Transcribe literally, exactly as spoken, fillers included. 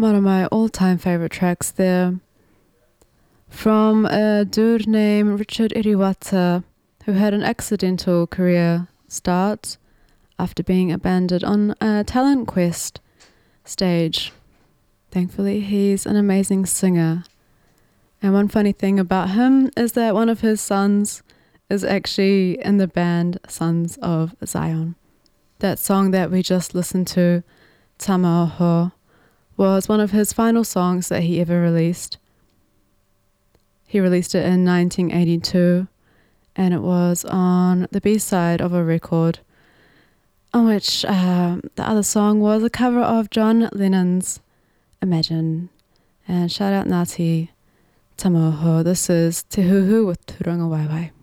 One of my all-time favorite tracks there, from a dude named Richard Iriwata, who had an accidental career start after being abandoned on a talent quest stage. Thankfully, he's an amazing singer. And one funny thing about him is that one of his sons is actually in the band Sons of Zion. That song that we just listened to, Tamaoho, was one of his final songs that he ever released. He released it in nineteen eighty-two, and it was on the B-side of a record on which uh, the other song was a cover of John Lennon's Imagine. And shout out Ngāti Tamaoho. This is Te Huhu with Turanga Waiwai.